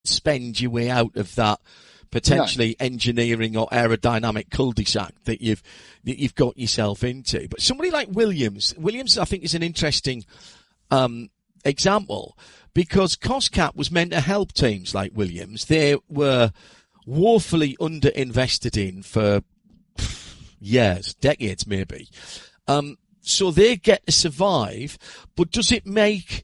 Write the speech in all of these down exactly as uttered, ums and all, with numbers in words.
spend your way out of that potentially no. engineering or aerodynamic cul-de-sac that you've that you've got yourself into. But somebody like Williams, Williams, I think, is an interesting um, example because COSCAP was meant to help teams like Williams. They were woefully underinvested in for years, decades maybe. Um, so they get to survive, but does it make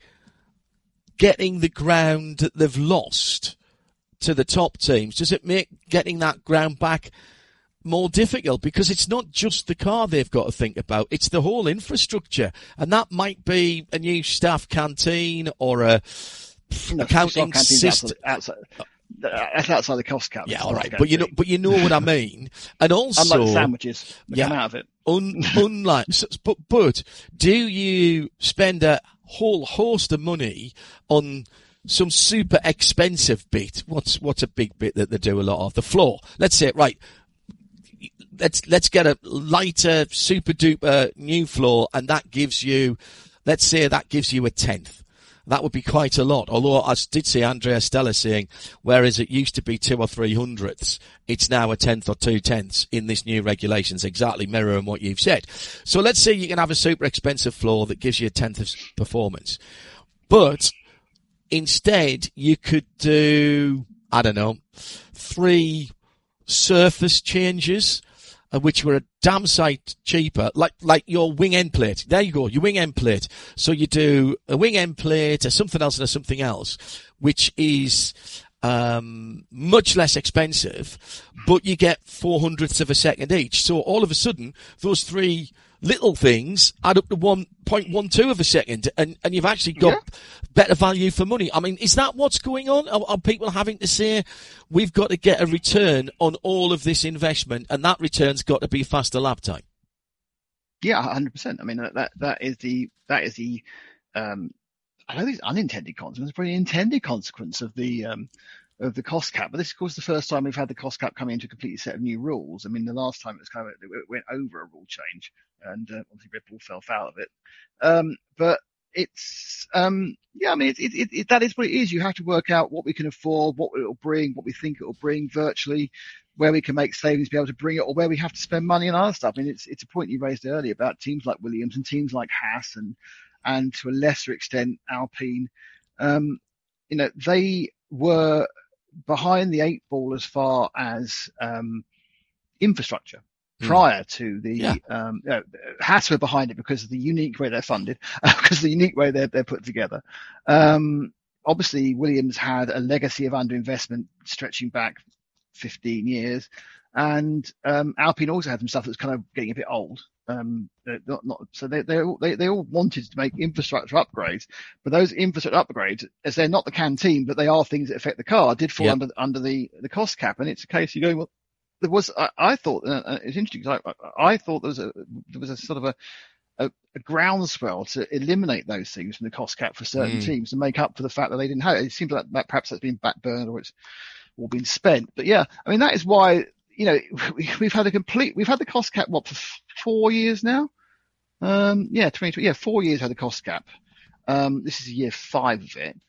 getting the ground that they've lost to the top teams, does it make getting that ground back more difficult? Because it's not just the car they've got to think about, it's the whole infrastructure. And that might be a new staff canteen or a no, accounting system. Outside, that's outside the COSCAP. Yeah, all right. But you know, but you know what I mean. And also, unlike the sandwiches that yeah, come out of it. Un, unlike, but, but do you spend a whole host of money on some super expensive bit? What's, what's a big bit that they do a lot of? The floor. Let's say, right, let's, let's get a lighter, super duper new floor, and that gives you, let's say that gives you a tenth. That would be quite a lot. Although I did see Andrea Stella saying, whereas it used to be two or three hundredths, it's now a tenth or two tenths in this new regulations, exactly mirroring what you've said. So let's say you can have a super expensive floor that gives you a tenth of performance. But instead you could do, I don't know, three surface changes, Uh, which were a damn sight cheaper, like like your wing end plate. There you go, your wing end plate. So you do a wing end plate, a something else and a something else, which is um much less expensive, but you get four hundredths of a second each. So all of a sudden, those three little things add up to one point one two of a second, and, and you've actually got yeah. better value for money. I mean, is that what's going on? Are, are people having to say, we've got to get a return on all of this investment, and that return's got to be faster lap time? Yeah, one hundred percent. I mean, that that is the, that is the, um, I don't think it's unintended consequence, it's probably an intended consequence of the, um, of the COSCAP. But this is, of course, the first time we've had the COSCAP come into a completely set of new rules. I mean, the last time it was kind of, it went over a rule change, and uh, obviously Red Bull fell foul of it. Um, but it's, um, yeah, I mean, it, it, it, that is what it is. You have to work out what we can afford, what it will bring, what we think it will bring virtually, where we can make savings, be able to bring it, or where we have to spend money on other stuff. I mean, it's, it's a point you raised earlier about teams like Williams and teams like Haas and, and to a lesser extent, Alpine. Um, you know, they were behind the eight ball as far as, um, infrastructure. Prior to the, yeah. um, you know, Haas were behind it because of the unique way they're funded, because of the unique way they're, they're put together. Um, obviously Williams had a legacy of underinvestment stretching back fifteen years. And, um, Alpine also had some stuff that's kind of getting a bit old. Um, not, not, so they, they, they, they all wanted to make infrastructure upgrades, but those infrastructure upgrades, as they're not the canteen, but they are things that affect the car, did fall yep. under, under the, the cost cap. And it's a case you're going, well, There was, I, I thought, uh, it's interesting because I, I thought there was a, there was a sort of a, a, a groundswell to eliminate those things from the cost cap for certain mm. teams to make up for the fact that they didn't have it. It seems like that perhaps that's been backburned or it's all been spent. But yeah, I mean, that is why, you know, we, we've had a complete, we've had the cost cap, what, for four years now? Um, yeah, twenty twenty, yeah, four years had the cost cap. Um, this is year five of it.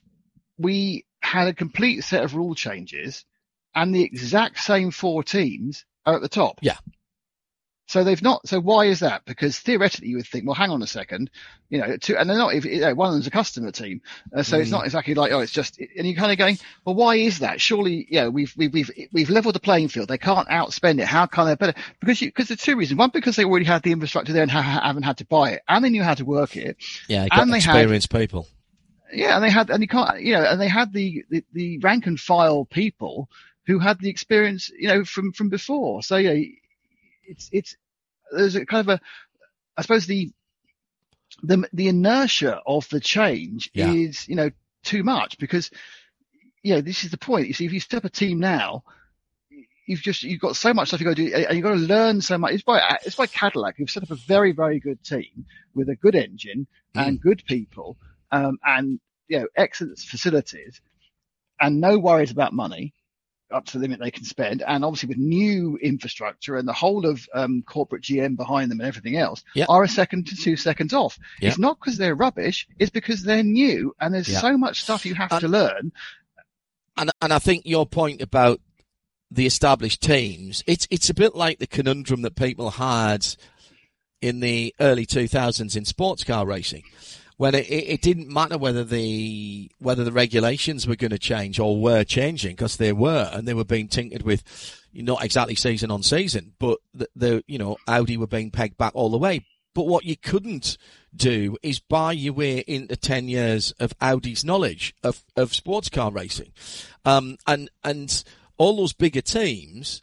We had a complete set of rule changes, and the exact same four teams are at the top. Yeah. So they've not, so why is that? Because theoretically you would think, well, hang on a second, you know, two, and they're not even, you know, one of them's a customer team. Uh, so mm. it's not exactly like, oh, it's just, and you're kind of going, well, why is that? Surely, you know, we've, we've, we've, we've leveled the playing field. They can't outspend it. How can they better? Because you, because there's two reasons. One, because they already had the infrastructure there and ha- haven't had to buy it, and they knew how to work it. Yeah. Got and they experienced had, people. Yeah. And they had, and you can't, you know, and they had the, the, the rank and file people who had the experience, you know, from, from before. So yeah, it's, it's, there's a kind of a, I suppose the, the, the inertia of the change yeah. is, you know, too much because, you know, this is the point. You see, if you step a team now, you've just, you've got so much stuff you got to do and you've got to learn so much. It's by, it's by Cadillac. You've set up a very, very good team with a good engine mm. and good people, um, and, you know, excellent facilities and no worries about money up to the limit they can spend, and obviously with new infrastructure and the whole of um, corporate G M behind them and everything else yep. are a second to two seconds off. Yep. It's not because they're rubbish, it's because they're new and there's yep. so much stuff you have and, to learn. and and I think your point about the established teams, it's it's a bit like the conundrum that people had in the early two thousands in sports car racing, when it, it, it didn't matter whether the whether the regulations were going to change or were changing, because they were, and they were being tinkered with, not exactly season on season, but the, the you know Audi were being pegged back all the way. But what you couldn't do is buy your way into ten years of Audi's knowledge of, of sports car racing. Um, and, and all those bigger teams,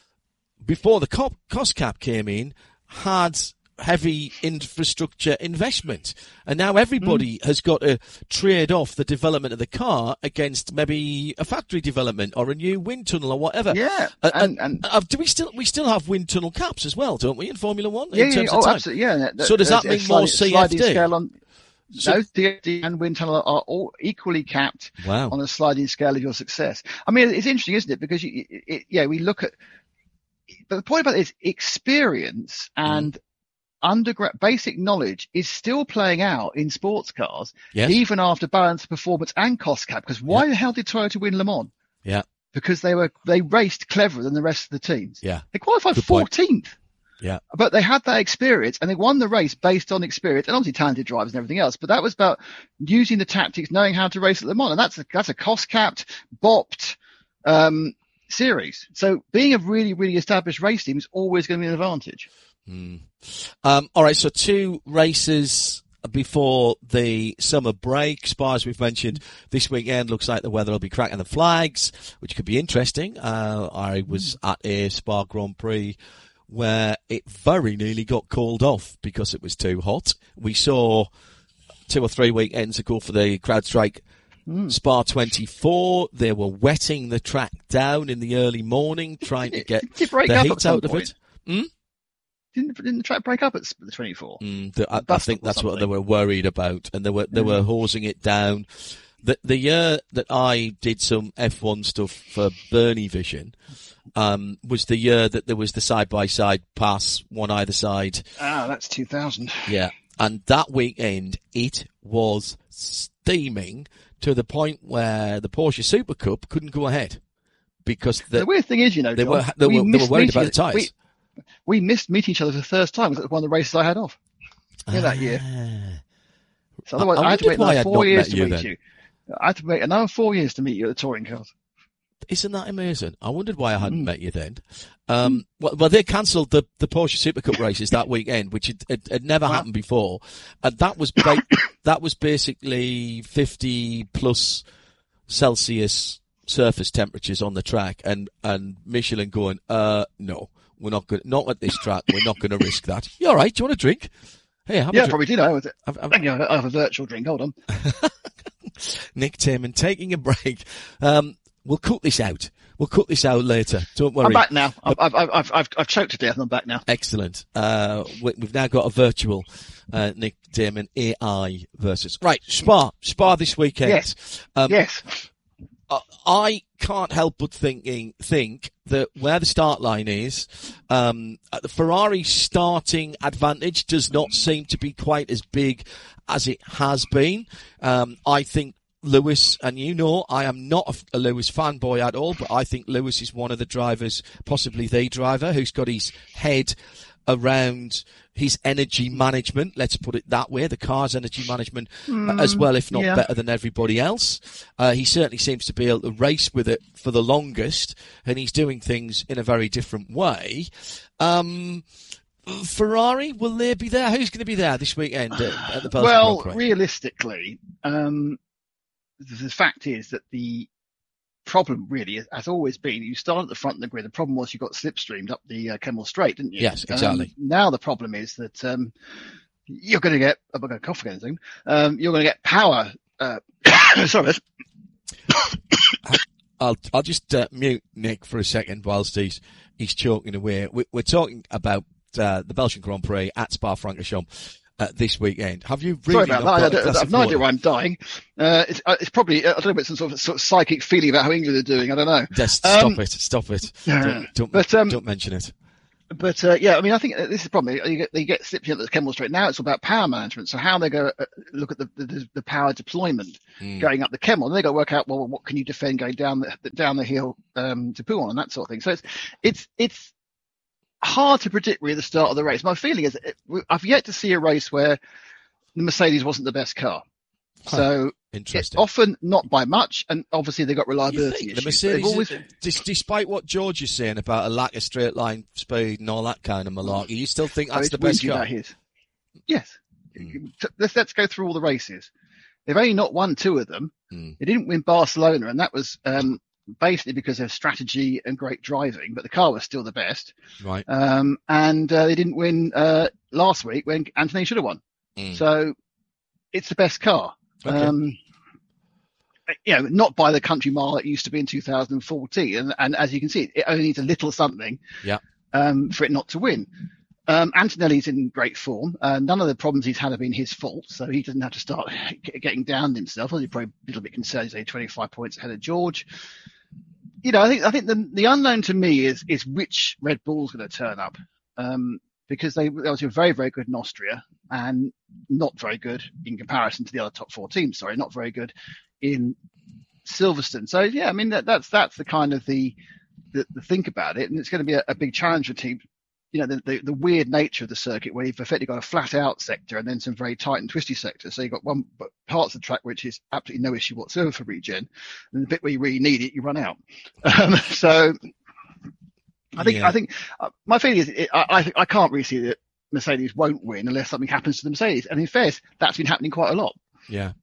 before the co- cost cap came in, had heavy infrastructure investment. And now everybody mm. has got to trade off the development of the car against maybe a factory development or a new wind tunnel or whatever. Yeah. Uh, and, and, and uh, do we still, we still have wind tunnel caps as well, don't we, in Formula One? Yeah, in yeah, terms oh, of time? absolutely, yeah. So does that mean more C F D? Scale on, so, no, C F D and wind tunnel are all equally capped wow. on a sliding scale of your success. I mean, it's interesting, isn't it? Because, you, it, it, yeah, we look at, but the point about it is experience and mm. undergrad basic knowledge is still playing out in sports cars, yes. even after balance performance and cost cap. Because why yeah. the hell did Toyota win Le Mans? Yeah, because they were they raced cleverer than the rest of the teams. Yeah, they qualified Good fourteenth. Point. Yeah, but they had that experience and they won the race based on experience and obviously talented drivers and everything else. But that was about using the tactics, knowing how to race at Le Mans, and that's a, that's a cost capped, bopped um, series. So being a really really established race team is always going to be an advantage. Mm. Um, all right, so two races before the summer break. Spa, as we've mentioned, this weekend looks like the weather will be cracking the flags, which could be interesting. Uh, I was at a Spa Grand Prix where it very nearly got called off because it was too hot. We saw two or three weekends ago for the CrowdStrike mm. Spa twenty-four. They were wetting the track down in the early morning, trying to get the heat out of it. Hmm? Didn't, didn't the track break up at the twenty-four? Mm, the, I, I think that's what they were worried about, and they were they mm. were hosing it down. The the year that I did some F one stuff for Bernie Vision um, was the year that there was the side by side pass, one either side. Ah, that's two thousand. Yeah, and that weekend it was steaming to the point where the Porsche Super Cup couldn't go ahead because the, the weird thing is, you know, they John, were they we were they were worried about the tyres. We, We missed meeting each other for the first time because it was one of the races I had off in ah. that year. So otherwise, I, I had to wait another four years to meet you. I had to wait another four years to meet you at the touring cars. Isn't that amazing? I wondered why I hadn't mm. met you then. Um, mm. well, well, they cancelled the, the Porsche Super Cup races that weekend, which had, had, had never wow. happened before. And that was, ba- that was basically fifty plus Celsius surface temperatures on the track, and, and Michelin going, uh, no. We're not going, not at this track. We're not going to risk that. You all right? Do you want a drink? Hey, have yeah, a drink. probably did. I was. I've, I've, Thank you. I have a virtual drink. Hold on. Nick Tierman taking a break. Um, we'll cut this out. We'll cut this out later. Don't worry. I'm back now. I've, I've, I've, I've, I've choked to death and I'm back now. Excellent. Uh, we, we've now got a virtual, uh, Nick Tierman A I versus, right. Spa, Spa this weekend. Yes. Um, yes. I can't help but thinking think that where the start line is, um, the Ferrari starting advantage does not seem to be quite as big as it has been. Um, I think Lewis, and you know, I am not a, a Lewis fanboy at all, but I think Lewis is one of the drivers, possibly the driver, who's got his head around his energy management, let's put it that way, the car's energy management mm, as well, if not yeah. better than everybody else. Uh, he certainly seems to be able to race with it for the longest, and he's doing things in a very different way. Um, Ferrari, will they be there? Who's going to be there this weekend at, at the Belgian Well, Grand Prix? realistically, um, the, the fact is that the problem really has always been you start at the front of the grid. The problem was you got slipstreamed up the uh, Kemmel Straight, didn't you? Yes, exactly. Um, now the problem is that um, you're going to get. I'm going to cough again soon. Um, you're going to get power. Uh, sorry. I'll I'll just uh, mute Nick for a second whilst he's he's choking away. We, we're talking about uh, the Belgian Grand Prix at Spa-Francorchamps. Uh, this weekend. Have you really? Sorry about that. I, I, I have no idea why I'm dying. Uh, it's, uh, it's probably, I don't know, it's some sort of, sort of psychic feeling about how England are doing. I don't know. Just um, stop it. Stop it. Don't, don't, but, um, don't mention it. But uh, yeah, I mean, I think this is the problem. You get, you get slipped into the Kemmel Straight. Now it's all about power management. So how they go uh, look at the, the the power deployment Mm. going up the Kemmel, and they got to work out, well, what can you defend going down the down the hill um, to Pouhon and that sort of thing. So it's it's it's hard to predict really the start of the race. My feeling is it, I've yet to see a race where the Mercedes wasn't the best car. Huh. So Interesting. it's often not by much, and obviously they've got You reliability think issues. the but Mercedes, they've always, dis- despite what George is saying about a lack of straight line speed and all that kind of malarkey, you still think oh, that's it's the best windy car? about his. Yes. Mm. Let's let's go through all the races. They've only not won two of them. Mm. They didn't win Barcelona, and that was um, basically because of strategy and great driving, but the car was still the best. Right. Um, and uh, they didn't win uh, last week when Anthony should have won. Mm. So it's the best car. Okay. Um, you know, not by the country mile it used to be in two thousand fourteen. And, and as you can see, it only needs a little something Yeah. um, for it not to win. Um, Antonelli's in great form. Uh, none of the problems he's had have been his fault, so he doesn't have to start getting down himself. He's probably a little bit concerned. He's only twenty-five points ahead of George. You know, I think I think the the unknown to me is is which Red Bull's going to turn up, um, because they they was very very good in Austria and not very good in comparison to the other top four teams. Sorry, not very good in Silverstone. So yeah, I mean that that's that's the kind of the the, the think about it, and it's going to be a, a big challenge for teams. You know, the, the, the weird nature of the circuit where you've effectively got a flat out sector and then some very tight and twisty sectors. So you've got one but parts of the track which is absolutely no issue whatsoever for regen, and the bit where you really need it, you run out. Um, so I think Yeah. I think uh, my feeling is it, I I, think, I can't really see that Mercedes won't win unless something happens to the Mercedes. And in fairness, that's been happening quite a lot. Yeah.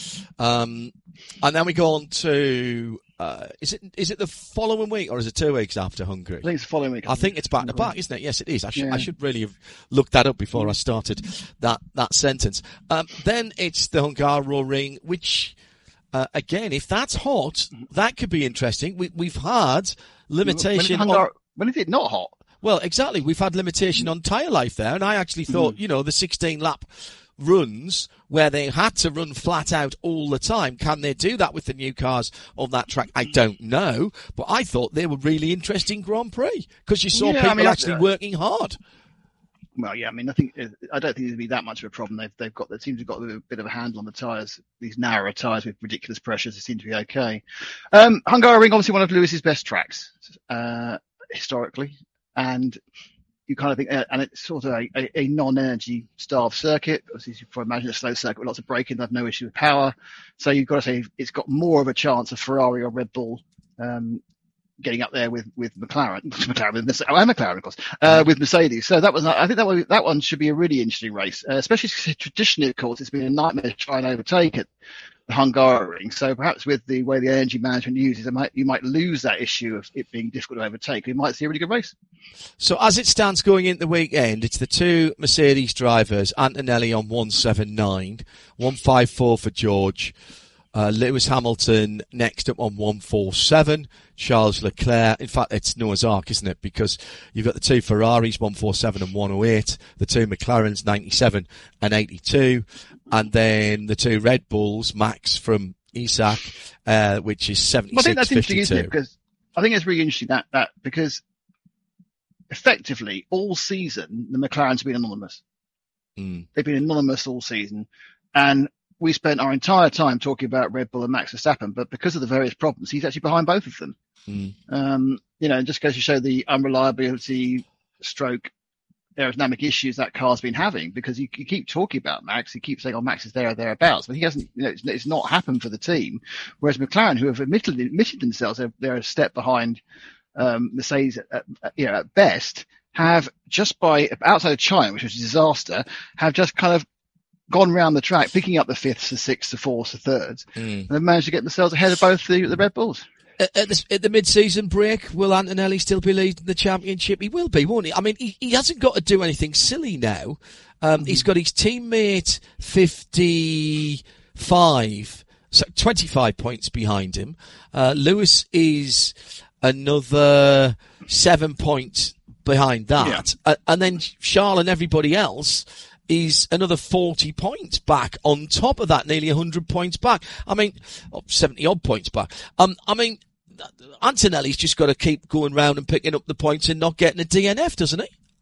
Um, and then we go on to, uh, is it, is it the following week or is it two weeks after Hungary? I think it's the following week. I think it's back to back, isn't it? Yes, it is. I should, Yeah. I should really have looked that up before I started that, that sentence. Um, then it's the Hungaroring, which, uh, again, if that's hot, that could be interesting. We, we've had limitation when, on, Hungar- when is it not hot? well, exactly. We've had limitation on tyre life there, and I actually thought, you know, the sixteen lap runs where they had to run flat out all the time. Can they do that with the new cars on that track? I don't know, but I thought they were really interesting Grand Prix because you saw Yeah, I people mean, actually uh, working hard. Well, yeah, I mean, I think I don't think there'd be that much of a problem. They've they've got they seem to have got a bit of a handle on the tyres. These narrower tyres with ridiculous pressures, they seem to be okay. Um, Hungaroring, obviously one of Lewis's best tracks uh, historically, and you kind of think, uh, and it's sort of a, a, a non-energy starved circuit. Obviously, you can probably imagine a slow circuit with lots of braking. They have no issue with power, so you've got to say it's got more of a chance of Ferrari or Red Bull Um, getting up there with, with McLaren, McLaren, with Mercedes, oh, and McLaren, of course, uh, with Mercedes. So that was, I think that one, that one should be a really interesting race, uh, especially because traditionally, of course, it's been a nightmare to try and overtake it, the Hungaroring. So perhaps with the way the energy management uses, it might, you might lose that issue of it being difficult to overtake. We might see a really good race. So as it stands going into the weekend, it's the two Mercedes drivers, Antonelli on one seventy-nine, one fifty-four for George. Uh, Lewis Hamilton next up on one forty-seven, Charles Leclerc. In fact, it's Noah's Ark, isn't it? Because you've got the two Ferraris, one forty-seven and one oh eight, the two McLarens, ninety-seven and eighty-two, and then the two Red Bulls, Max from Isaac, uh, which is seventy-six, Well, I think that's interesting, isn't it? fifty-two. Because I think it's really interesting that, that because effectively all season, the McLarens have been anonymous. Mm. They've been anonymous all season. And we spent our entire time talking about Red Bull and Max Verstappen, but because of the various problems, he's actually behind both of them. Mm. Um, you know, it just goes to show the unreliability stroke aerodynamic issues that car's been having, because you, you keep talking about Max, you keep saying, oh, Max is there or thereabouts, but he hasn't, you know, it's, it's not happened for the team. Whereas McLaren, who have admitted, admitted themselves, they're, they're a step behind, um, Mercedes, at, at, you know, at best, have just by, outside of China, which was a disaster, have just kind of gone round the track, picking up the fifths, the sixths, the fourths, the thirds, Mm. and they've managed to get themselves ahead of both the, the Red Bulls. At, at, the, at the mid-season break, will Antonelli still be leading the championship? He will be, won't he? I mean, he, he hasn't got to do anything silly now. Um, mm-hmm. He's got his teammate fifty-five, so twenty-five points behind him. Uh, Lewis is another seven points behind that. Yeah. Uh, and then Charles and everybody else is another forty points back on top of that, nearly one hundred points back. I mean, oh, seventy odd points back. Um, I mean, Antonelli's just got to keep going round and picking up the points and not getting a D N F, doesn't he?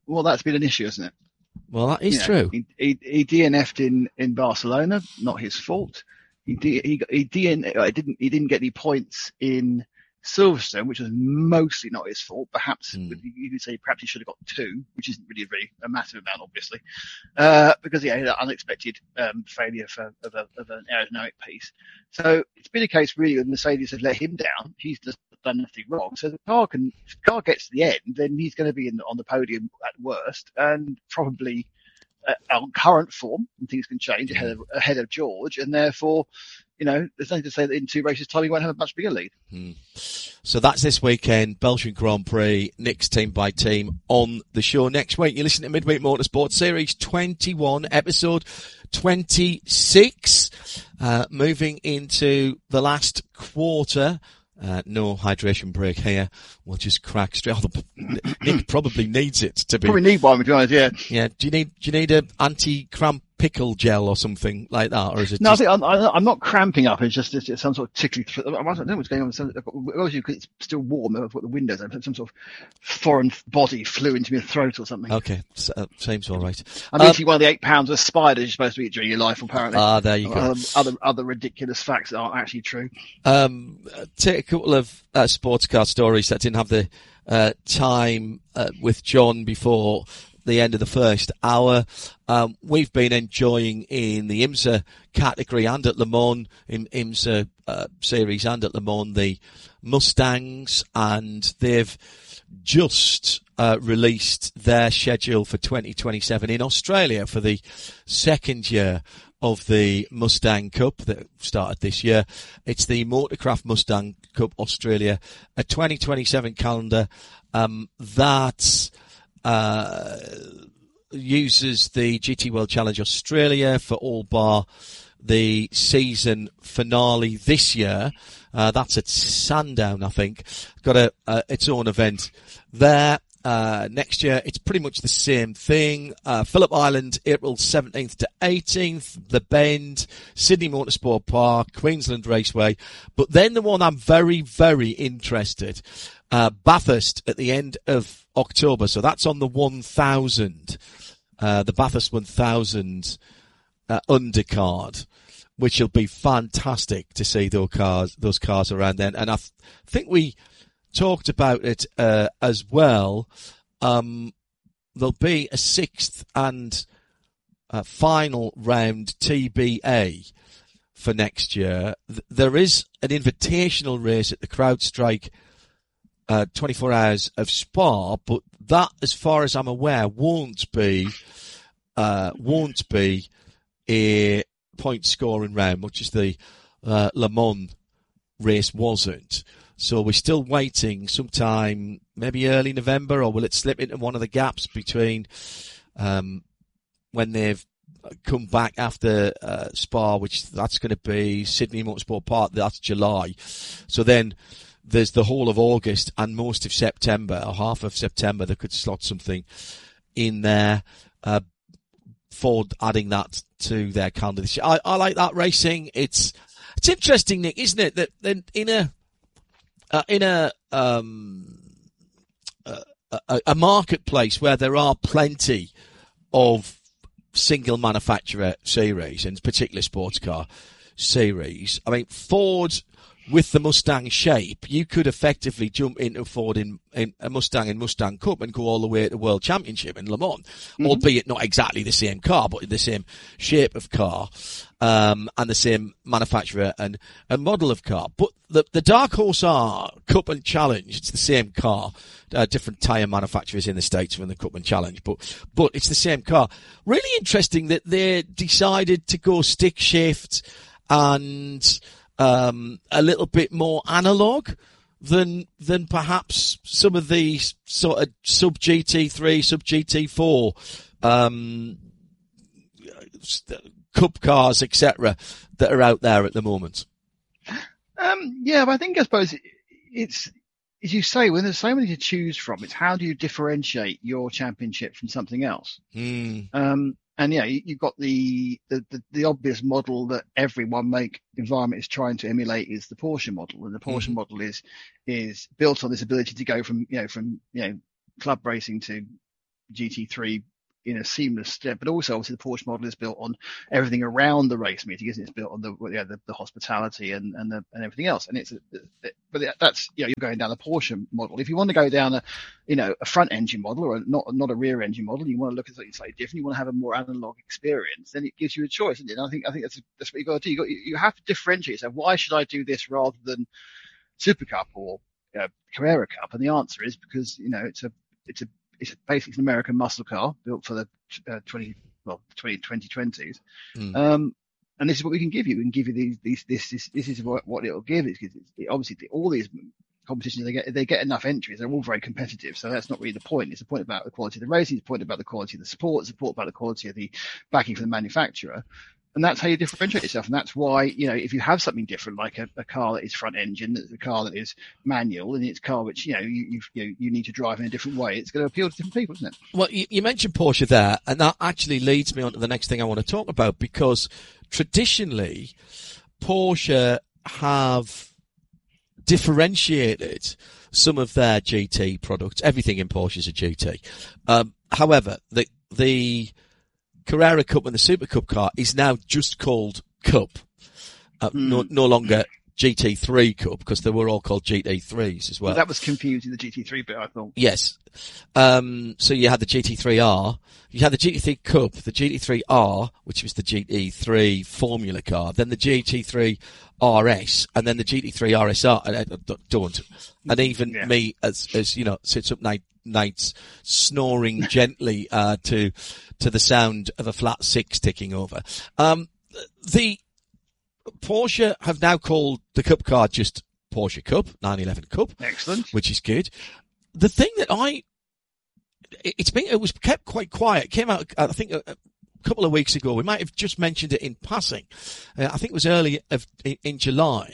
well, that's been an issue, isn't it? Well, that is you know, true. He, he, he D N F'd in, in Barcelona, not his fault. He D, he, he D N uh, didn't he didn't get any points in Silverstone, which was mostly not his fault. Perhaps Mm. you could say perhaps he should have got two, which isn't really very a massive amount, obviously, uh, because he had an unexpected um, failure for, of, a, of an aerodynamic piece. So it's been a case really with Mercedes have let him down. He's just done nothing wrong. So the car can, if the car gets to the end, then he's going to be in, on the podium at worst, and probably uh, on current form, and things can change ahead of, ahead of George, and therefore, you know, there's nothing to say that in two races' time he won't have a much bigger lead. Hmm. So that's this weekend, Belgian Grand Prix, Nick's team by team on the show. Next week, you listen to Midweek Motorsport Series twenty-one, episode twenty-six, uh, moving into the last quarter. Uh, no hydration break here. We'll just crack straight on. Nick probably needs it to be. Probably need one, to be honest, yeah. Yeah. Do you need, do you need a anti-cramp pickle gel or something like that? Or is it No, just... I think I'm, I'm not cramping up. It's just it's, it's some sort of tickly. I don't know what's going on. Some, obviously, it's still warm. I've got the windows open. Some sort of foreign body flew into my throat or something. Okay. So, uh, seems all right. I'm um, eating one of the eight pounds of spiders you're supposed to eat during your life, apparently. Ah, there you go. Other, other, other ridiculous facts that aren't actually true. Um, take a couple of uh, sports car stories that didn't have the uh, time uh, with John before the end of the first hour. Um, we've been enjoying in the IMSA category and at Le Mans, in IMSA uh, series and at Le Mans, the Mustangs, and they've just uh, released their schedule for twenty twenty-seven in Australia for the second year of the Mustang Cup that started this year. It's the Motorcraft Mustang Cup Australia, a twenty twenty-seven calendar um, that uh, uses the G T World Challenge Australia for all bar the season finale this year. Uh, that's at Sandown, I think. Got a, uh, its own event there. Uh, next year, it's pretty much the same thing. Uh, Phillip Island, April seventeenth to eighteenth, The Bend, Sydney Motorsport Park, Queensland Raceway. But then the one I'm very, very interested, uh, Bathurst at the end of October. So that's on the one thousand, uh, the Bathurst one thousand, uh, undercard, which will be fantastic to see those cars, those cars around then. And I th- think we talked about it uh, as well. Um, there'll be a sixth and uh, final round T B A for next year. Th- there is an invitational race at the CrowdStrike uh, twenty-four Hours of Spa, but that, as far as I'm aware, won't be uh, won't be a point scoring round, much as the uh, Le Mans race wasn't. So we're still waiting sometime, maybe early November, or will it slip into one of the gaps between um, when they've come back after uh, Spa, which that's going to be Sydney Motorsport Park, that's July. So then there's the whole of August and most of September, or half of September, they could slot something in there. Uh, Ford adding that to their calendar this year. I, I like that racing. It's it's interesting, Nick, isn't it, that, that in a Uh, in a, um, a, a marketplace where there are plenty of single manufacturer series, and particular sports car series, I mean, Ford with the Mustang shape, you could effectively jump into Ford in, in a Mustang and Mustang Cup and go all the way to World Championship in Le Mans, mm-hmm. albeit not exactly the same car, but the same shape of car, um, and the same manufacturer and, and model of car. But the, the dark horse are Cup and Challenge. It's the same car, uh, different tyre manufacturers in the States from the Cup and Challenge, but, but it's the same car. Really interesting that they decided to go stick shift and, Um, a little bit more analog than, than perhaps some of the sort of sub G T three, sub G T four, um, Cup cars, et cetera, that are out there at the moment. Um, yeah, but I think, I suppose it's, as you say, when there's so many to choose from, it's how do you differentiate your championship from something else? Mm. Um, And yeah, you, you've got the, the, the, the obvious model that every one make environment is trying to emulate is the Porsche model. And the Porsche mm-hmm. model is, is built on this ability to go from, you know, from, you know, club racing to G T three in a seamless step, but also obviously the Porsche model is built on everything around the race meeting, isn't it? It's built on the yeah, the, the hospitality and and, the, and everything else. And it's a, but that's you know you're going down the Porsche model. If you want to go down a you know a front engine model or a, not not a rear engine model, you want to look at something slightly different. You want to have a more analog experience. Then it gives you a choice, isn't it? And I think I think that's that's what you got to do. You got you have to differentiate. So why should I do this rather than Super Cup or uh, Carrera Cup? And the answer is because you know it's a it's a It's basically an American muscle car built for the uh, twenty well twenty twenty twenties, mm. um, and this is what we can give you. We can give you these these this this this is what, what it'll give. It's, it's it, obviously the, all these competitions they get they get enough entries. They're all very competitive, so that's not really the point. It's the point about the quality of the racing. It's the point about the quality of the support. It's the point about the quality of the backing from the manufacturer. And that's how you differentiate yourself. And that's why, you know, if you have something different, like a, a car that is front engine, a car that is manual, and it's a car which, you know, you, you, you need to drive in a different way, it's going to appeal to different people, isn't it? Well, you, you mentioned Porsche there, and that actually leads me on to the next thing I want to talk about, because traditionally, Porsche have differentiated some of their G T products. Everything in Porsche is a G T. Um, however, the, the, Carrera Cup and the Super Cup car is now just called Cup, uh, mm. no, no longer G T three Cup, because they were all called G T threes as well. well. That was confusing, the G T three bit, I thought. Yes. Um, so you had the G T three R, you had the G T three Cup, the G T three R, which was the G T three Formula car, then the G T three R S, and then the G T three R S R. And, uh, don't. And even yeah. me, as, as, you know, sits up night, nights snoring gently, uh, to, to the sound of a flat six ticking over. Um, the Porsche have now called the Cup car just Porsche Cup, nine eleven Cup. Excellent. Which is good. The thing that I, it's been, it was kept quite quiet. It came out, I think, a, a couple of weeks ago. We might have just mentioned it in passing. Uh, I think it was early of, in, in July.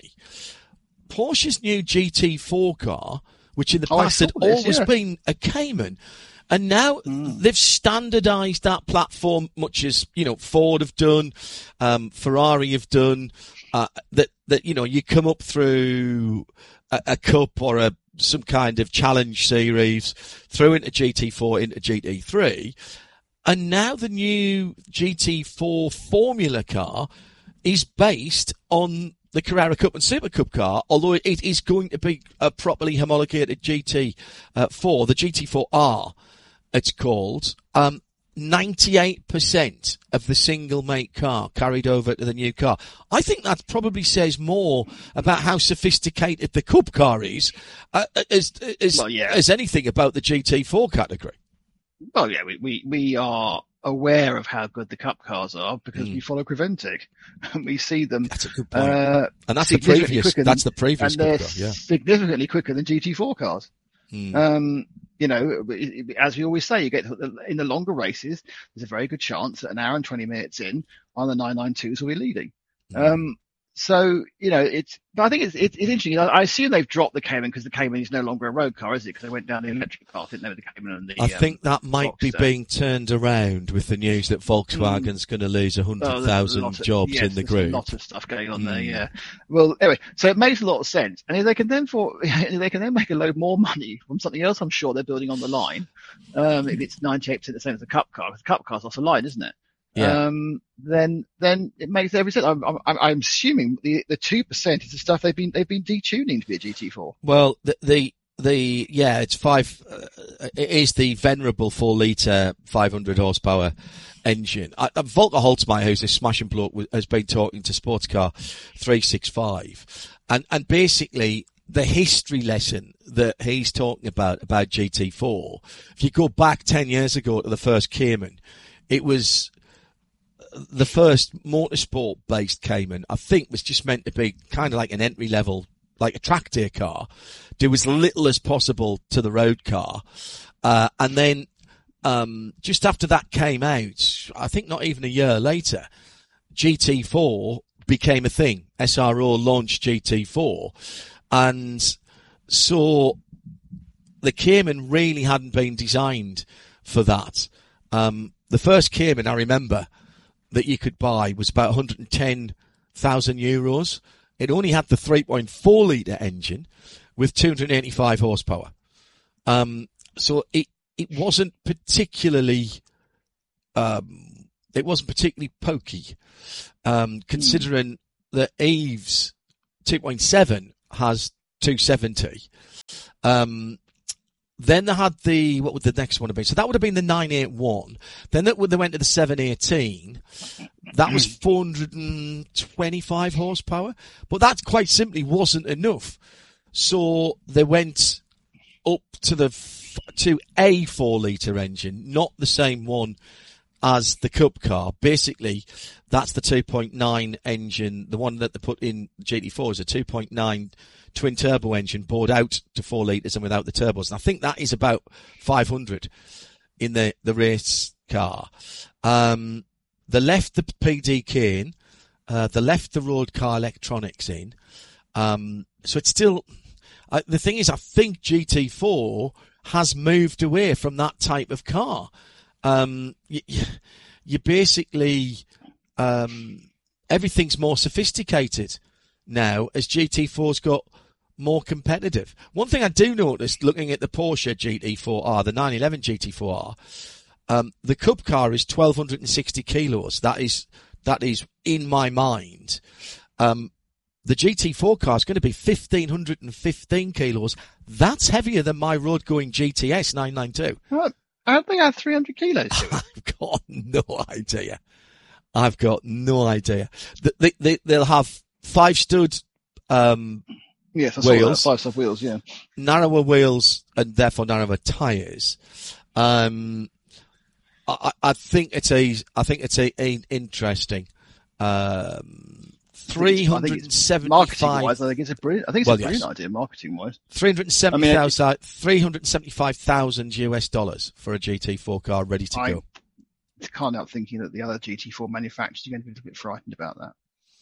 Porsche's new G T four car, which in the oh, past had this, always yeah. been a Cayman. And now mm. they've standardized that platform, much as, you know, Ford have done, um, Ferrari have done, uh, that, that, you know, you come up through a, a Cup or a, some kind of challenge series, through into G T four, into G T three. And now the new G T four Formula car is based on the Carrera Cup and Super Cup car, although it is going to be a properly homologated G T four, the G T four R, it's called. Um, ninety-eight percent of the single make car carried over to the new car. I think that probably says more about how sophisticated the Cup car is, uh, as, as, well, yeah. as anything about the G T four category. Well, yeah, we, we, we are aware of how good the Cup cars are because mm. we follow Creventic and we see them. That's a good point. Uh, and that's the previous, than, that's the previous and they're Cup car, yeah. significantly quicker than G T four cars. Mm. Um, you know, as we always say, you get in the longer races, there's a very good chance that an hour and twenty minutes in on the nine ninety-twos will be leading. Mm. Um, So, you know, it's, but I think it's, it's, it's interesting. I, I assume they've dropped the Cayman because the Cayman is no longer a road car, is it? Because they went down the electric path, didn't they, with the Cayman and the, I think um, that might be being turned around with the news that Volkswagen's mm. going to lose one hundred thousand oh, jobs yes, in the group. There's a lot of stuff going on mm. there, yeah. Well, anyway, so it makes a lot of sense. And if they can then for, if they can then make a load more money from something else I'm sure they're building on the line, um, if it's ninety-eight percent the same as the Cup car, because the Cup car's off the line, isn't it? Yeah. Um, then, then it makes every sense. I'm, I'm, I'm assuming the, the two percent is the stuff they've been, they've been detuning to be a G T four. Well, the, the, the, yeah, it's five, uh, it is the venerable four litre, five hundred horsepower engine. I, uh, Volker Holzmeier, who's a smashing bloke, has been talking to Sportscar three sixty-five. And, and basically, the history lesson that he's talking about, about G T four, if you go back ten years ago to the first Cayman, it was, the first motorsport-based Cayman, I think, was just meant to be kind of like an entry-level, like a track day car, do as little as possible to the road car. Uh, and then, um, just after that came out, I think not even a year later, G T four became a thing. S R O launched G T four. And so the Cayman really hadn't been designed for that. Um, the first Cayman, I remember, that you could buy was about one hundred ten thousand euros. It only had the three point four litre engine with two hundred eighty-five horsepower. Um, so it, it wasn't particularly, um, it wasn't particularly pokey, um, considering mm. that Eve's two point seven has two seventy. Um, then they had the, what would the next one have been? So that would have been the nine eighty-one. Then they, they went to the seven eighteen. That was four hundred twenty-five horsepower. But that quite simply wasn't enough. So they went up to the, to a four litre engine, not the same one as the Cup car. Basically, that's the two point nine engine. The one that they put in G T four is a two point nine twin turbo engine bored out to four litres and without the turbos. And I think that is about five hundred in the, the race car. Um, they left the P D K in, uh, they left the road car electronics in. Um, so it's still, uh, the thing is, I think G T four has moved away from that type of car. Um, you, you basically, um, everything's more sophisticated now as G T four's got more competitive. One thing I do notice looking at the Porsche G T four R, the nine eleven G T four R, um, the Cup car is twelve sixty kilos. That is, that is in my mind. Um, the G T four car is going to be fifteen fifteen kilos. That's heavier than my road going G T S nine ninety-two. What? How do they have three hundred kilos? I've got no idea. I've got no idea. They, they, they'll have five stud, um, yes, I wheels, saw that, five stud wheels, yeah. Narrower wheels and therefore narrower tyres. Um, I, I think it's a, I think it's a, a interesting, um, three hundred seventy-five. Marketing wise, I think it's a brilliant, I think it's well, a brilliant yes. idea, marketing wise. three hundred seventy-five, three hundred seventy-five thousand U S dollars for a G T four car ready to I go. Can't help thinking that the other G T four manufacturers are going to be a little bit frightened about that.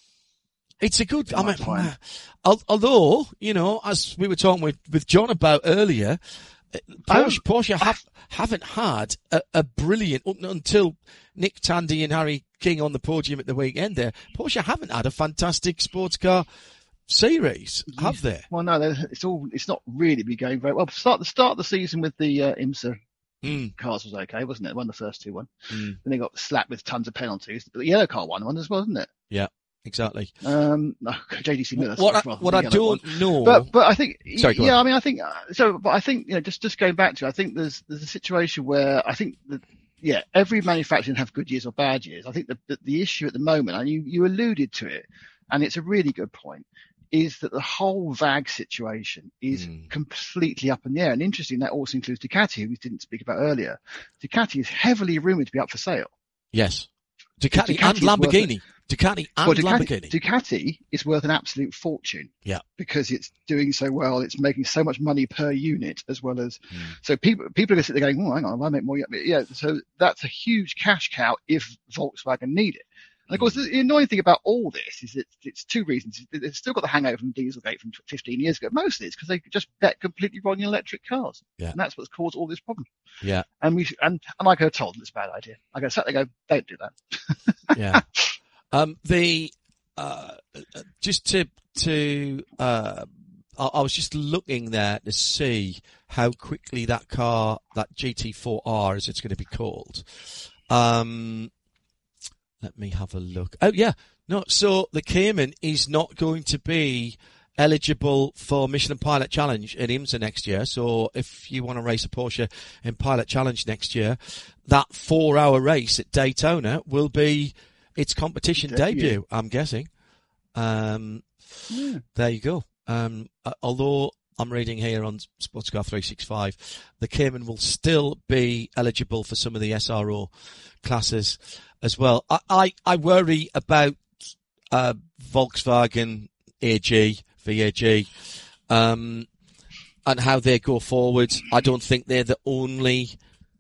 It's a good, I mean, uh, although, you know, as we were talking with, with John about earlier, Porsche, Porsche have, haven't had a, a brilliant, up until Nick Tandy and Harry King on the podium at the weekend there, Porsche haven't had a fantastic sports car series, have they? Well, no, it's all, it's not really been going very well. Start the start of the season with the uh, IMSA mm. cars was okay, wasn't it? Won the first two one. Mm. Then they got slapped with tons of penalties. But the yellow car won one as well, didn't it? Yeah. Exactly. Um, no, J D C Miller. What I, what I don't one. know, but but I think Sorry, yeah, on. I mean I think so. But I think you know just just going back to, I think there's there's a situation where I think that yeah, every manufacturer can have good years or bad years. I think the the, the issue at the moment, and you you alluded to it, and it's a really good point, is that the whole V A G situation is mm. completely up in the air. And interesting, that also includes Ducati, who we didn't speak about earlier. Ducati is heavily rumored to be up for sale. Yes, Ducati, Ducati and Lamborghini. Ducati and well, Ducati, Lamborghini. Ducati is worth an absolute fortune. Yeah. Because it's doing so well. It's making so much money per unit as well as, mm. so people, people are going to sit there going, oh, hang on, I make more. Yeah. So that's a huge cash cow if Volkswagen need it. And of course, the annoying thing about all this is that it's two reasons. They've still got the hangover from Dieselgate from fifteen years ago. Mostly it's because they just bet completely wrong in electric cars. Yeah. And that's what's caused all this problem. Yeah. And we, and, and I go told them it's a bad idea. I go, sat there, go, don't do that. Yeah. Um, the, uh, just to, to, uh, I, I was just looking there to see how quickly that car, that G T four R as it's going to be called. Um, let me have a look. Oh yeah. No, so the Cayman is not going to be eligible for Michelin Pilot Challenge in IMSA next year. So if you want to race a Porsche in Pilot Challenge next year, that four hour race at Daytona will be its competition debut, debut I'm guessing. Um, yeah. There you go. Um, uh, although I'm reading here on Sportscar three sixty-five, the Cayman will still be eligible for some of the S R O classes as well. I, I, I worry about, uh, Volkswagen A G, V A G, um, and how they go forward. I don't think they're the only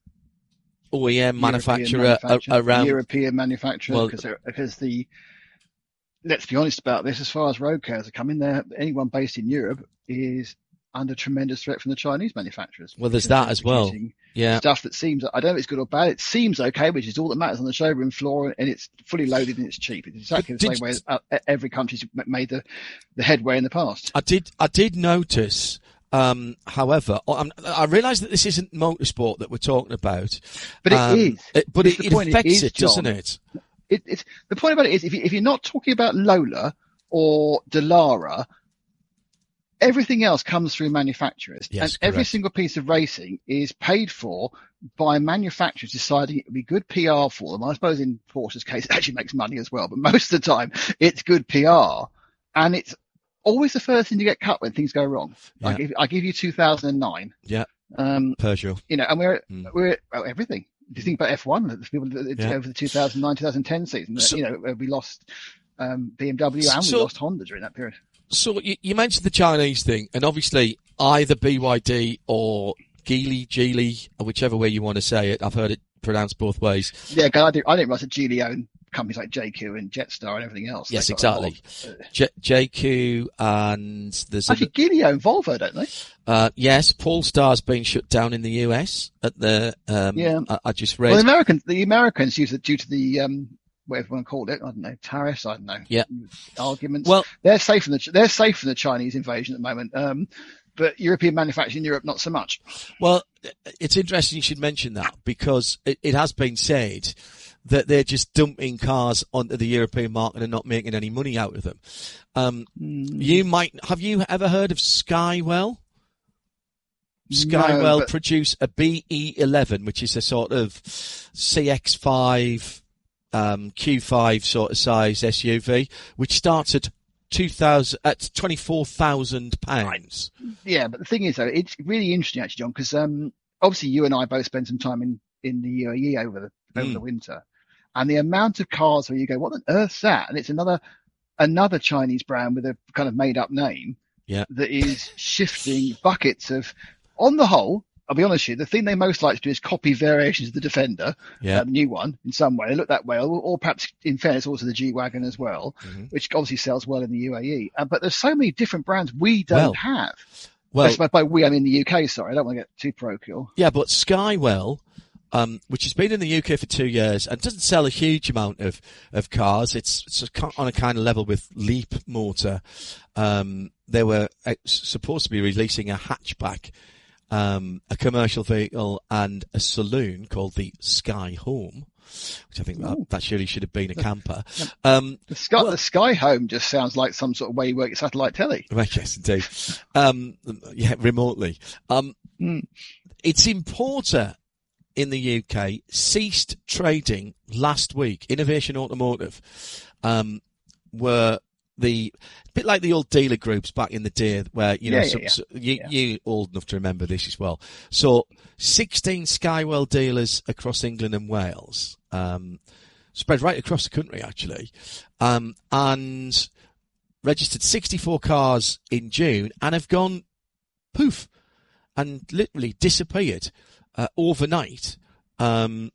O E M manufacturer, manufacturer around European manufacturer, well, because because the let's be honest about this, as far as road cars are coming, there anyone based in Europe is under tremendous threat from the Chinese manufacturers. Well, there's that as well. Yeah, stuff that seems, I don't know if it's good or bad. It seems okay, which is all that matters on the showroom floor, and it's fully loaded and it's cheap. It's exactly the same way as every country's made the the headway in the past. I did I did notice Um, however, I'm, I realise that this isn't motorsport that we're talking about, but it um, is. It, but It's it, the it point, it affects is, it, John. doesn't it? It, it's the point about it is if, you, if you're not talking about Lola or Dallara, everything else comes through manufacturers, Yes, and every correct. single piece of racing is paid for by manufacturers deciding it would be good P R for them. I suppose in Porsche's case, it actually makes money as well, but most of the time it's good P R, and it's always the first thing to get cut when things go wrong. Yeah. I give, I give you two thousand nine. Yeah. Um, Peugeot. you know, and we're Mm. we're well, everything. If you think about F one, the people Yeah. over the two thousand nine, two thousand ten season, So- you know, we lost um, B M W and So- we lost Honda during that period. So you, you mentioned the Chinese thing, and obviously either B Y D or Geely, Geely, or whichever way you want to say it. I've heard it pronounced both ways. Yeah, 'cause I didn't, I didn't realize that Geely owned companies like J Q and Jetstar and everything else. Yes, They've got a lot exactly. of- J- JQ and there's Actually, Geely own Volvo, don't they? uh, yes, Polestar's been shut down in the U S at the um, Yeah. I, I just read. Well, the Americans, the Americans use it due to the um, whatever you want to call it. I don't know, tariffs. I don't know. Yeah. Arguments. Well, they're safe from the they're safe from the Chinese invasion at the moment. Um, but European manufacturing in Europe, not so much. Well, it's interesting you should mention that because it, it has been said that they're just dumping cars onto the European market and not making any money out of them. Um, Mm. you might, have you ever heard of Skywell? Skywell No, but- produce a B E eleven, which is a sort of C X five, um, Q five sort of size S U V, which starts at two thousand, at twenty-four thousand pounds. Yeah, but the thing is, though, it's really interesting actually, John, because um, obviously you and I both spent some time in, in the U A E over the over Mm. the winter, and the amount of cars where you go, what on earth's that? And it's another another Chinese brand with a kind of made up name Yeah. that is shifting buckets of. On the whole, I'll be honest with you, the thing they most like to do is copy variations of the Defender, Yeah. uh, the new one, in some way. They look that way, or, or perhaps, in fairness, also the G-Wagon as well, Mhm. which obviously sells well in the U A E. Uh, but there's so many different brands we don't Well, have. Well, By, by we, I mean the U K, sorry. I don't want to get too parochial. yeah, but Skywell, um, which has been in the U K for two years and doesn't sell a huge amount of, of cars. It's, it's a, on a kind of level with Leap Motor. Um, they were uh, supposed to be releasing a hatchback, um, a commercial vehicle and a saloon called the Sky Home, which I think that, Ooh. that surely should have been a camper. Um, The Sky, Well- the Sky Home just sounds like some sort of way you work your satellite telly. Right, yes, indeed. Um, yeah, remotely. Um, Mm. its importer in the U K ceased trading last week. Innovation Automotive, um, were the, a bit like the old dealer groups back in the day where, you know, Yeah, yeah, some, yeah. so- you, Yeah. you old enough to remember this as well. So sixteen Skywell dealers across England and Wales, um, spread right across the country actually, um, and registered sixty-four cars in June and have gone poof and literally disappeared uh, overnight. Um,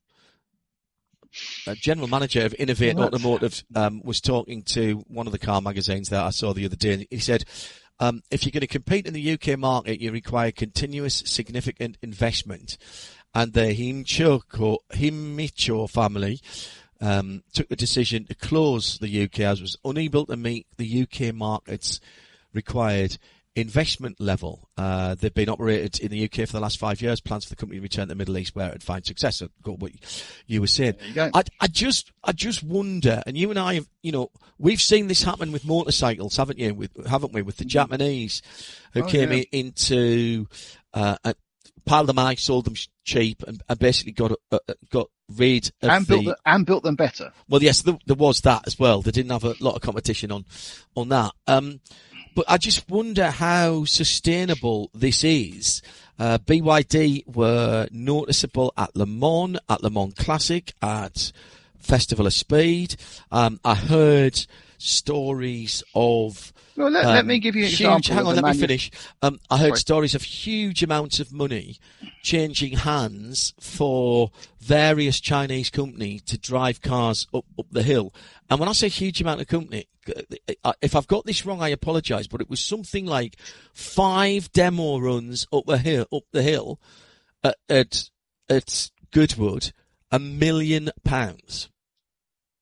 a general manager of Innovate Well, that's- Automotive um, was talking to one of the car magazines that I saw the other day, and he said, um, if you're going to compete in the U K market, you require continuous, significant investment. And the Himchoko, Himicho family um, took the decision to close the U K as was unable to meet the U K market's required investment level. Uh, they've been operated in the U K for the last five years. Plans for the company to return to the Middle East where it'd find success. So, go what you were saying. There you go. I, I just, I just wonder, and you and I have, you know, we've seen this happen with motorcycles, haven't you? With, haven't we? With the Japanese who Oh, came yeah. in, into, uh, a, piled them high, sold them cheap, and, and basically got, uh, got rid of And the, built, the, and built them better. well, yes, there, there was that as well. They didn't have a lot of competition on, on that. Um, but I just wonder how sustainable this is. Uh, B Y D were noticeable at Le Mans, at Le Mans Classic, at Festival of Speed. Um, I heard stories of Well, let, let um, me give you an huge, example. hang of on, the let me manu- finish. Um, I heard Sorry. stories of huge amounts of money changing hands for various Chinese companies to drive cars up, up the hill. And when I say huge amount of company, uh, if I've got this wrong, I apologise, but it was something like five demo runs up the hill, up the hill at, at, at Goodwood, a million pounds.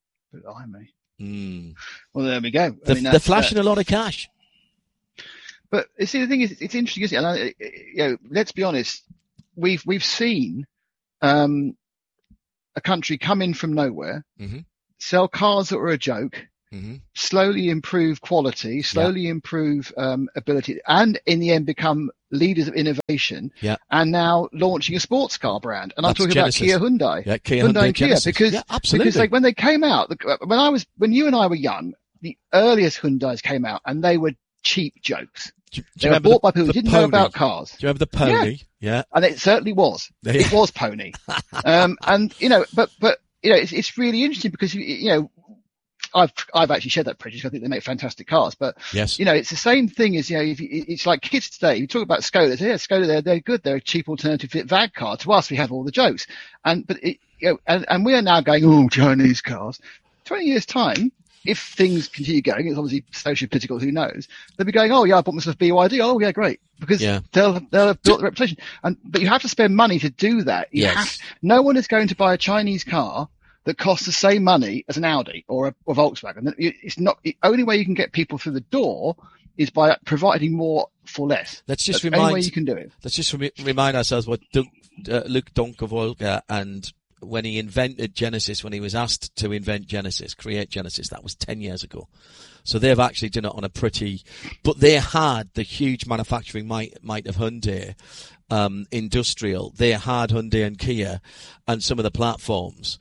Blimey. Mm. Well, there we go. I They're, mean, they're that's, flashing uh, a lot of cash. but you see, the thing is, it's, it's interesting, isn't it? And I, you know, let's be honest, we've we've seen um, a country come in from nowhere, mm-hmm. sell cars that were a joke, mm-hmm. slowly improve quality, slowly yeah. improve um, ability, and in the end become leaders of innovation. Yeah. And now launching a sports car brand. And That's I'm talking Genesis. about Kia Hyundai. Yeah, Kia Hyundai, Hyundai and Kia, Genesis. because yeah, absolutely. because like when they came out, when I was when you and I were young, the earliest Hyundais came out, and they were cheap jokes. Do you, do they you were bought the, by people who didn't pony? know about cars. Do you remember the pony? Yeah. yeah. And it certainly was. Yeah. It was pony. um, and you know, but but you know, it's it's really interesting because you, you know, I've I've actually shared that prejudice. I think they make fantastic cars, but yes. you know, it's the same thing as you know. If you, it's like kids today. You talk about Skoda. Yeah, Skoda, they're they're good. They're a cheap alternative to V A G car. To us, we have all the jokes, and but it, you know, and, and we are now going, oh, Chinese cars. Twenty years time, if things continue going, it's obviously social political. Who knows? They'll be going, oh yeah, I bought myself B Y D. Oh yeah, great, because yeah. they'll they'll have built the reputation. And but you have to spend money to do that. You yes. have, no one is going to buy a Chinese car that costs the same money as an Audi or a, or Volkswagen. It's not the only way you can get people through the door is by providing more for less. Let's just That's remind. the only way you can do it. Let's just remi- remind ourselves what Dunk, uh, Luke Dunkervolga, and when he invented Genesis, when he was asked to invent Genesis, create Genesis, that was ten years ago. So they've actually done it on a pretty, but they had the huge manufacturing might might of Hyundai, um, industrial. They had Hyundai and Kia, and some of the platforms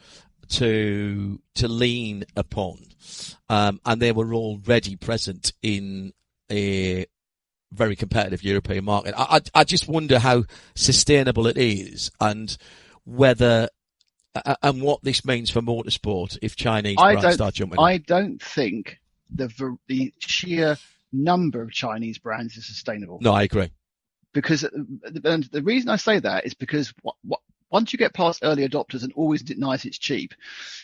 to to lean upon, um, and they were already present in a very competitive European market. I, I, I just wonder how sustainable it is, and whether uh, and what this means for motorsport if Chinese I brands start jumping in. I don't think the the sheer number of Chinese brands is sustainable. No, I agree. Because and the reason I say that is because what, what once you get past early adopters and always it nice, it's cheap,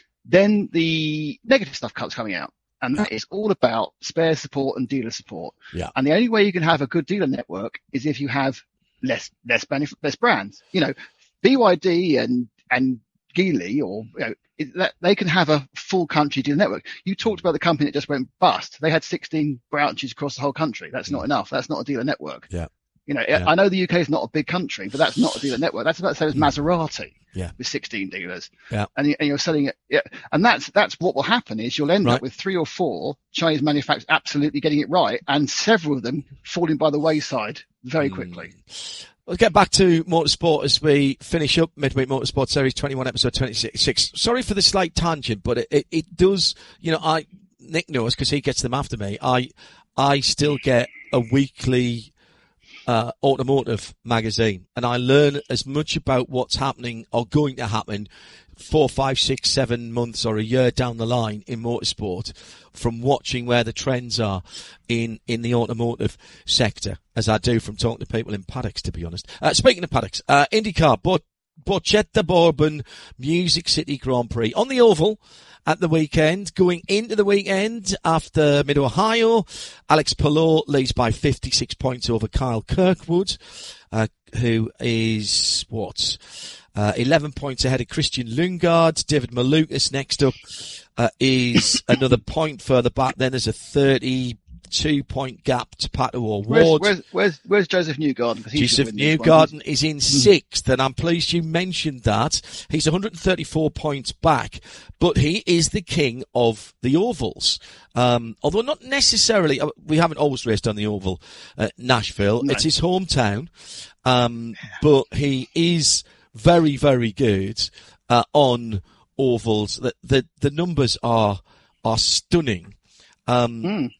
then the negative stuff comes coming out. And that is all about spare support and dealer support. Yeah. And the only way you can have a good dealer network is if you have less, less benef- less brands. You know, B Y D and, and Geely or, you know, it, that, they can have a full country dealer network. You talked about the company that just went bust. They had sixteen branches across the whole country. That's not enough. That's not a dealer network. Yeah. You know, yeah. I know the U K is not a big country, but that's not a dealer network. That's about the same as Maserati yeah. with sixteen dealers. Yeah. And, you, and you're selling it. Yeah. And that's, that's what will happen is you'll end right. up with three or four Chinese manufacturers absolutely getting it right and several of them falling by the wayside very quickly. Mm. We'll get back to motorsport as we finish up Midweek Motorsport Series twenty-one, episode twenty-six. Sorry for the slight tangent, but it, it, it does, you know, I, Nick knows because he gets them after me. I, I still get a weekly, Uh, automotive magazine, and I learn as much about what's happening or going to happen four, five, six, seven months or a year down the line in motorsport from watching where the trends are in, in the automotive sector as I do from talking to people in paddocks, to be honest. Uh, speaking of paddocks, uh, IndyCar, Bo- Borchetta Bourbon Music City Grand Prix on the oval at the weekend. Going into the weekend after Mid-Ohio, Alex Palou leads by fifty-six points over Kyle Kirkwood, uh, who is, what, uh, eleven points ahead of Christian Lundgaard. David Malukas next up, uh, is another point further back. Then there's a thirty-two point gap to Pato O'Ward. Where's, where's, where's, where's Joseph Newgarden? Joseph Newgarden is in sixth, and I'm pleased you mentioned that. He's one hundred thirty-four points back, but he is the king of the ovals. Um, although not necessarily, we haven't always raced on the oval at Nashville. No. It's his hometown, um, but he is very, very good uh, on ovals. The, the the numbers are are stunning. Um, mm.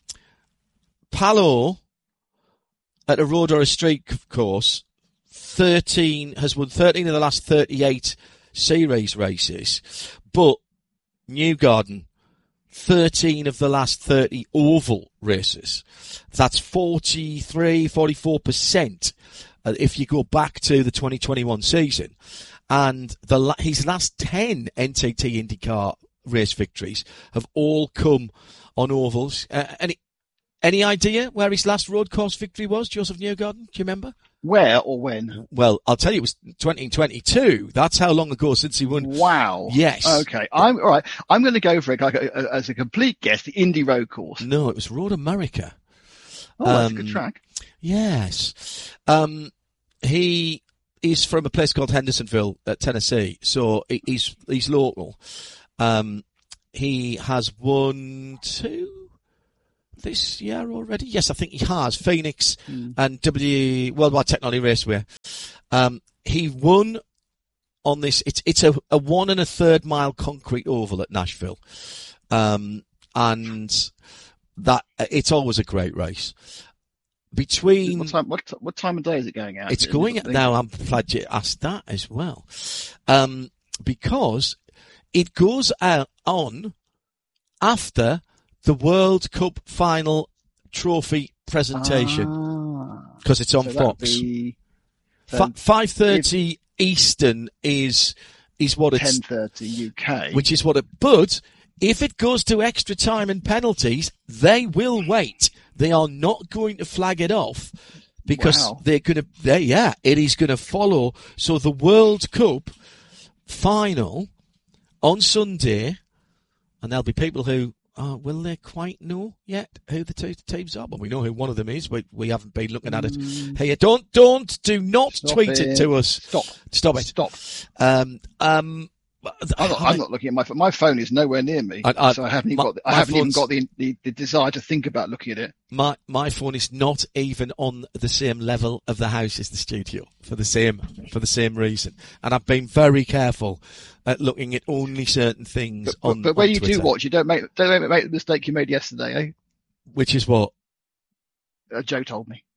Palou at a road or a street course, thirteen has won thirteen of the last thirty-eight series races, but Newgarden, thirteen of the last thirty oval races. That's forty-three, forty-four percent uh, if you go back to the twenty twenty-one season. And the his last ten N T T IndyCar race victories have all come on ovals. Uh, any any idea where his last road course victory was, Joseph Newgarden? Do you remember? Where or when? Well, I'll tell you, it was twenty twenty-two. That's how long ago since he won. Wow. Yes. Okay. I'm all right. I'm going to go for it like a, a, as a complete guess. The Indy Road Course. No, it was Road America. Oh, that's um, a good track. Yes. Um, he is from a place called Hendersonville, uh, Tennessee. So he- he's, he's local. Um, he has won two this year already. Yes, I think he has. Phoenix Mm. and W Worldwide Technology Raceway. Um, he won on this. It's, it's a, a one and a third mile concrete oval at Nashville. Um, and that, it's always a great race. Between What time, what, what time of day is it going out? it's Is it- going now. I'm glad you asked that as well, um, because it goes out on after the World Cup final trophy presentation Ah. because it's on So that'd Fox. be F- Five thirty Eastern is is what ten it's, thirty U K. which is what it. But if it goes to extra time and penalties, they will wait. They are not going to flag it off because Wow. they're going to. They yeah, it is going to follow. So the World Cup final on Sunday, and there'll be people who. Uh, will they quite know yet who the two teams are? Well, we know who one of them is. We we haven't been looking at it. Hey, don't, don't, do not Stop tweet it. it. to us. Stop. Stop it. Stop. Um, um, I'm not, I'm not looking at my phone. My phone is nowhere near me, I- I- so I haven't even my- got. The, I my haven't even phone's- got the, the the desire to think about looking at it. my my phone is not even on the same level of the house as the studio for the same for the same reason. And I've been very careful at looking at only certain things But, on. but when on you Twitter, do watch, you don't make don't make the mistake you made yesterday. which is what. Eh? Uh, Joe told me.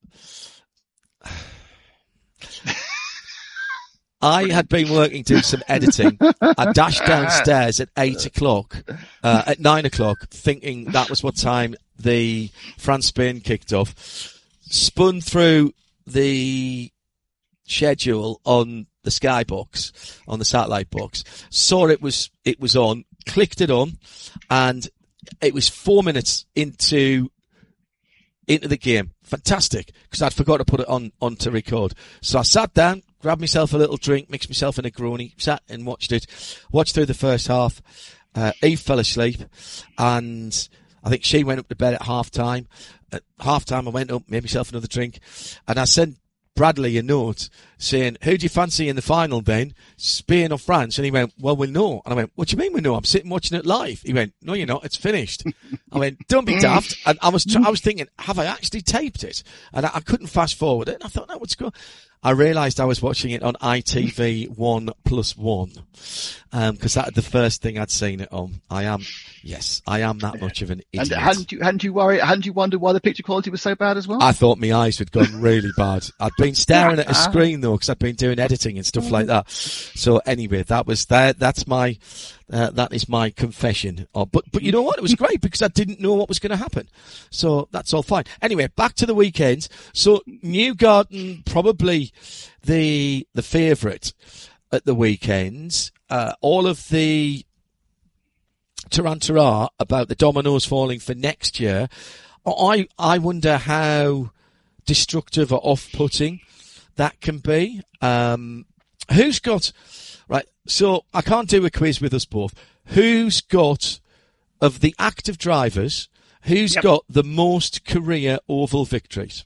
I had been working doing some editing. I dashed downstairs at eight o'clock, uh, at nine o'clock, thinking that was what time the France-Spain kicked off. Spun through the schedule on the Skybox, on the satellite box, saw it was, it was on, clicked it on, and it was four minutes into into the game. Fantastic, because I'd forgot to put it on, on to record. So I sat down, grabbed myself a little drink, mixed myself a Negroni, sat and watched it, watched through the first half. Uh, Eve fell asleep, and I think she went up to bed at half time. At half time, I went up, made myself another drink, and I sent Bradley a note saying, who do you fancy in the final then? Spain or France? And he went, well, we know. And I went, what do you mean we know? I'm sitting watching it live. He went, no, you're not. It's finished. I went, don't be daft. And I was, tr- I was thinking, have I actually taped it? And I, I couldn't fast forward it. And I thought, no, what's going on? I realised I was watching it on I T V one plus one. Um, cause that was the first thing I'd seen it on. I am, yes, I am that much of an idiot. And hadn't you hadn't you worried? Hadn't you wondered why the picture quality was so bad as well? I thought my eyes had gone really bad. I'd been staring at a screen though, because I'd been doing editing and stuff like that. So anyway, that was that. That's my, uh, that is my confession. Oh, but but you know what? It was great because I didn't know what was going to happen. So that's all fine. Anyway, back to the weekend. So Newgarden probably the the favourite at the weekends. Uh, all of the tarantara about the dominoes falling for next year. I I wonder how destructive or off-putting that can be. Um, who's got right? So I can't do a quiz with us both. Who's got of the active drivers? Who's Yep. got the most career oval victories?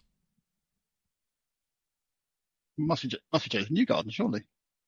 Must be J- must be Jason Newgarden, surely.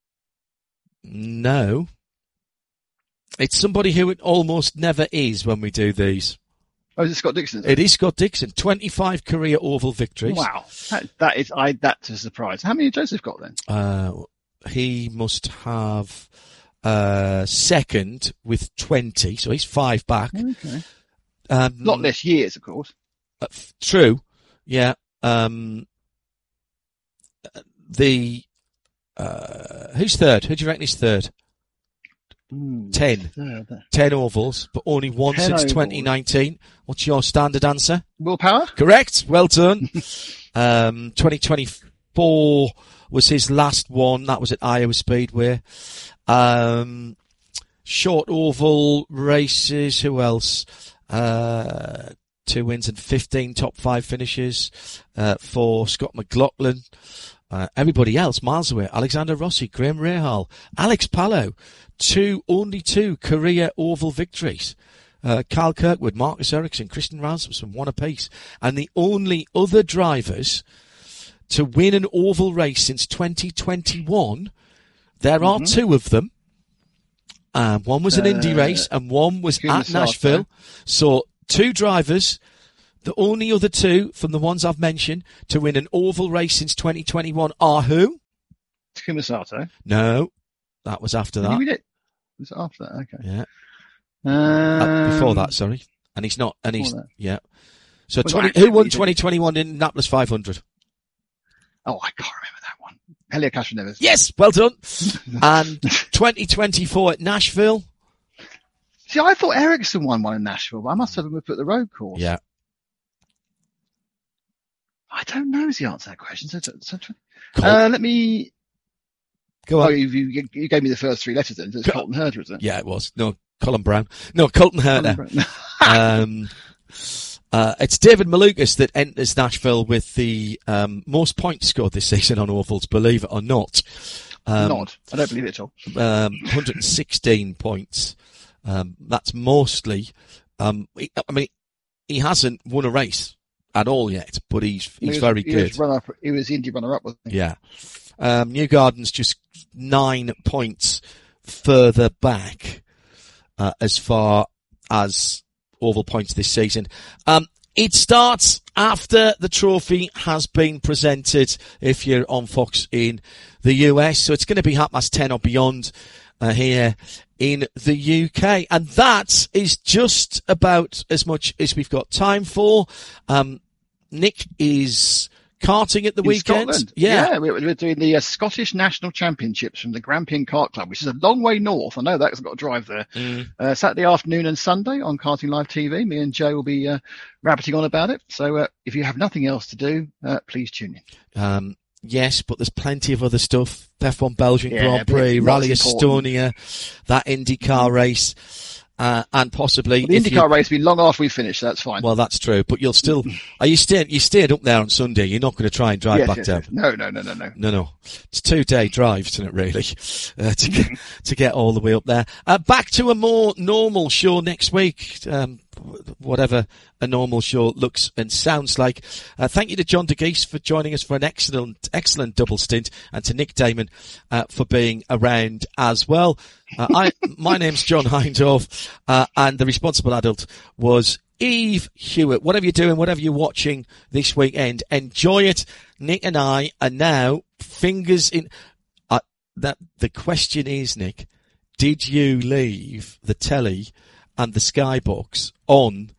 No. It's somebody who it almost never is when we do these. Oh, is it Scott Dixon? It is Scott Dixon. twenty-five career oval victories. Wow, that, that is I. That's a surprise. How many has Joseph got then? Uh, he must have uh, second with twenty, so he's five back. Okay. Um, Not less years, of course. uh, f- true, yeah. Um, uh, the uh, who's third? Who do you reckon is third? Hmm, Ten. third. Ten ovals, but only one Ten since ovals. twenty nineteen. What's your standard answer? Willpower? Correct. Well done. um, twenty twenty-four was his last one. That was at Iowa Speedway. Um, short oval races. Who else? Uh, two wins and fifteen top five finishes, uh, for Scott McLaughlin. Uh, everybody else miles away. Alexander Rossi, Graham Rahal, Alex Palou. Two, only two career oval victories. uh, Kyle Kirkwood, Marcus Ericsson, Christian Rasmussen, one apiece. And the only other drivers to win an oval race since twenty twenty-one, there mm-hmm. are two of them. Um, one was an uh, Indy race and one was at Nashville. So two drivers, the only other two from the ones I've mentioned to win an oval race since twenty twenty-one are who? Takuma Sato. No, that was after that. Did it? Was it after that? Okay. Yeah. Um, uh, before that, sorry. And he's not, and he's, yeah. So twenty, who won twenty twenty-one Indianapolis five hundred? Oh, I can't remember that one. Helio Castroneves. Yes, well done. And twenty twenty-four at Nashville. See, I thought Ericsson won one in Nashville, but I must have him put the road course. Yeah. I don't know is the answer to that question. So, so, uh, let me... Go on. Oh, you, you, you gave me the first three letters then. So it's Col- Colton Herta, isn't it? Yeah, it was. No, Colin Brown. No, Colton Herta. um, uh, it's David Malukas that enters Nashville with the um, most points scored this season on ovals, believe it or not. Um, not. I don't believe it at all. Um, one hundred sixteen points. Um, that's mostly, um, he, I mean, he hasn't won a race at all yet, but he's, he's he was, very he good. Was runner up, he was Indy runner-up, wasn't he? Yeah. Um, Newgarden's just nine points further back, uh, as far as oval points this season. Um, it starts after the trophy has been presented if you're on Fox in the U S. So it's going to be half past ten or beyond, uh, here in the U K. And that is just about as much as we've got time for. Um, Nick is karting at the in weekend. Scotland. Yeah. yeah, we're, we're doing the uh, Scottish National Championships from the Grampian Kart Club, which is a long way north. I know that 'cause I've got to drive there. Mm. Uh, Saturday afternoon and Sunday on Karting Live T V. Me and Joe will be uh, rabbiting on about it. So uh, if you have nothing else to do, uh, please tune in. Um, yes, but there's plenty of other stuff. F one Belgian yeah, Grand Prix, Rally important. Estonia, that IndyCar race. Uh, and possibly well, the IndyCar you, race will be long after we finish, so that's fine. Well, that's true, but you'll still, are you staying, you stayed up there on Sunday, you're not going to try and drive yes, back yes, down? Yes. No, no, no, no, no. No, no. It's a two day drive, isn't it really? Uh, to get, to get all the way up there. Uh, back to a more normal show next week, um, whatever a normal show looks and sounds like. Uh, thank you to John DeGeese for joining us for an excellent, excellent double stint, and to Nick Damon, uh, for being around as well. Uh, I, my name's John Hindhaugh, uh, and the responsible adult was Eve Hewitt. Whatever you're doing, whatever you're watching this weekend, enjoy it. Nick and I are now fingers in, uh, that, the question is, Nick, did you leave the telly and the Skybox on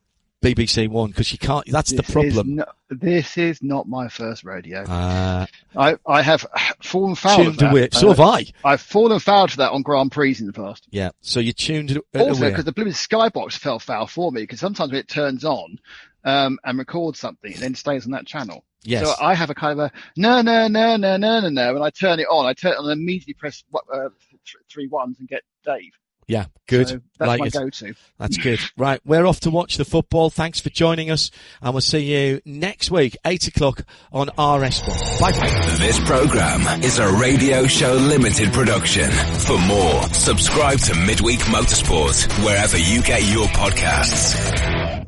B B C One? Because you can't, that's this the problem. Is not, this is not my first rodeo. Uh, I, I have fallen foul of that. Away. So uh, have I. I've fallen foul to that on Grand Prix in the past. Yeah. So you tuned it Also, because the blooming Skybox fell foul for me, because sometimes when it turns on, um, and records something, it then stays on that channel. Yes. So I have a kind of a, no, no, no, no, no, no, no. When I turn it on, I turn it on and immediately press, uh, three ones and get Dave. Yeah, good. So that's like my it. go-to. That's good. Right, we're off to watch the football. Thanks for joining us, and we'll see you next week, eight o'clock on R S one. Bye-bye. This program is a Radio Show Limited production. For more, subscribe to Midweek Motorsport wherever you get your podcasts.